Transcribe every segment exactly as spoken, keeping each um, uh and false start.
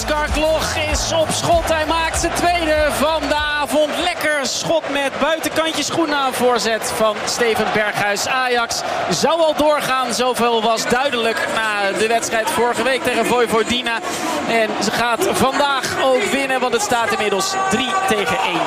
Oscar Gloch is op schot. Hij maakt zijn tweede van de avond. Lekker schot met buitenkantje schoen aan voorzet van Steven Berghuis. Ajax zou al doorgaan. Zoveel was duidelijk na de wedstrijd vorige week tegen Vojvodina. En ze gaat vandaag ook winnen, want het staat inmiddels drie tegen één.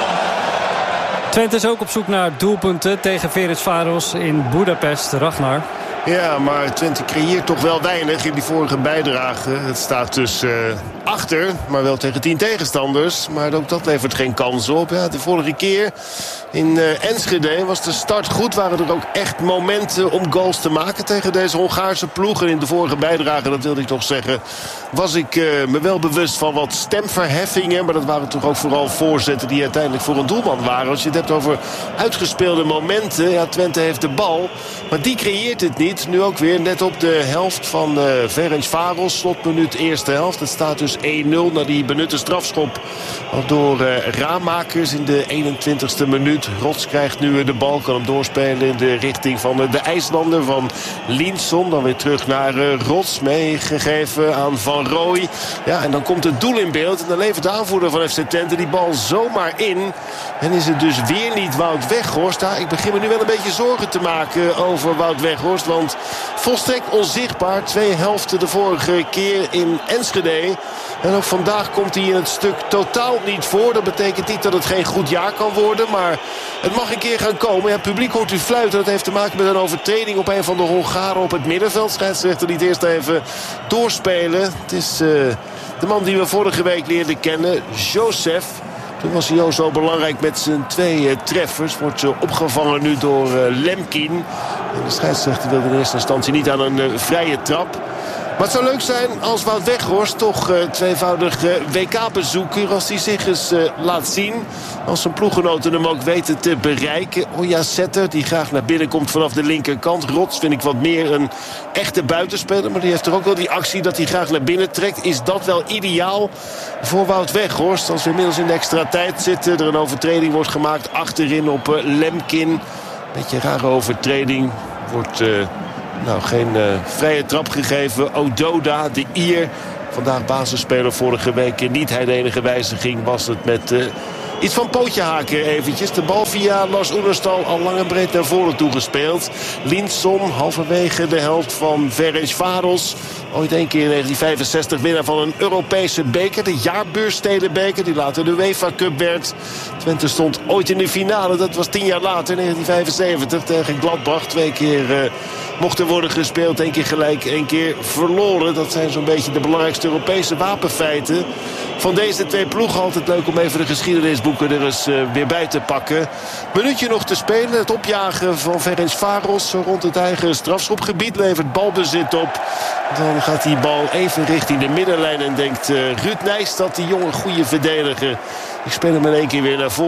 Twente is ook op zoek naar doelpunten tegen Ferencváros in Budapest. Ragnar. Ja, maar Twente creëert toch wel weinig in die vorige bijdrage. Het staat dus uh, achter, maar wel tegen tien tegenstanders. Maar ook dat levert geen kans op. Ja, de vorige keer in uh, Enschede was de start goed. Waren er ook echt momenten om goals te maken tegen deze Hongaarse ploeg. En in de vorige bijdrage, dat wilde ik toch zeggen, was ik uh, me wel bewust van wat stemverheffingen. Maar dat waren toch ook vooral voorzetten die uiteindelijk voor een doelman waren. Als je het hebt over uitgespeelde momenten. Ja, Twente heeft de bal, maar die creëert het niet. Nu ook weer net op de helft van uh, Ferencváros. Slotminuut eerste helft. Het staat dus één nul na die benutte strafschop door uh, Raamakers in de eenentwintigste minuut. Rots krijgt nu de bal. Kan hem doorspelen in de richting van uh, de IJslander van Linson. Dan weer terug naar uh, Rots. Meegegeven aan Van Rooij. Ja, en dan komt het doel in beeld. En dan levert de aanvoerder van F C Twente die bal zomaar in. En is het dus weer niet Wout Weghorst. Ja, ik begin me nu wel een beetje zorgen te maken over Wout Weghorst. Want volstrekt onzichtbaar. Twee helften de vorige keer in Enschede. En ook vandaag komt hij in het stuk totaal niet voor. Dat betekent niet dat het geen goed jaar kan worden. Maar het mag een keer gaan komen. Ja, het publiek hoort u fluiten. Dat heeft te maken met een overtreding op een van de Hongaren op het middenveld. Scheidsrechter liet eerst even doorspelen. Het is uh, de man die we vorige week leerden kennen. Joseph. Toen was hij ook zo belangrijk met zijn twee uh, treffers. Wordt uh, opgevangen nu door uh, Lemkin. En de scheidsrechter wilde in eerste instantie niet aan een uh, vrije trap. Maar het zou leuk zijn als Wout Weghorst, toch uh, tweevoudig uh, W K-bezoeker, als hij zich eens uh, laat zien. Als zijn ploeggenoten hem ook weten te bereiken. Oja Setter, die graag naar binnen komt vanaf de linkerkant. Rots vind ik wat meer een echte buitenspeler. Maar die heeft er ook wel die actie dat hij graag naar binnen trekt. Is dat wel ideaal voor Wout Weghorst? Als we inmiddels in de extra tijd zitten, er een overtreding wordt gemaakt achterin op uh, Lemkin. Beetje een rare overtreding. Wordt uh, nou geen uh, vrije trap gegeven. Ododa, de Ier. Vandaag basisspeler, vorige week niet. Hij de enige wijziging was het met uh, iets van pootje haken eventjes. De bal via Lars Oenerstal al lang en breed naar voren toegespeeld. Linson, halverwege de helft van Ferencváros. Ooit een keer in negentien vijfenzestig winnaar van een Europese beker. De jaarbeursstedenbeker, die later de UEFA Cup werd. Twente stond ooit in de finale. Dat was tien jaar later, negentien vijfenzeventig, tegen Gladbach. Twee keer uh, mocht er worden gespeeld. Eén keer gelijk, één keer verloren. Dat zijn zo'n beetje de belangrijkste Europese wapenfeiten van deze twee ploegen. Altijd leuk om even de geschiedenisboeken er eens uh, weer bij te pakken. Minuutje nog te spelen. Het opjagen van Ferencváros rond het eigen strafschopgebied levert balbezit op. Dan gaat die bal even richting de middenlijn en denkt uh, Ruud Nijs dat die jonge goede verdediger. Ik speel hem in één keer weer naar voren.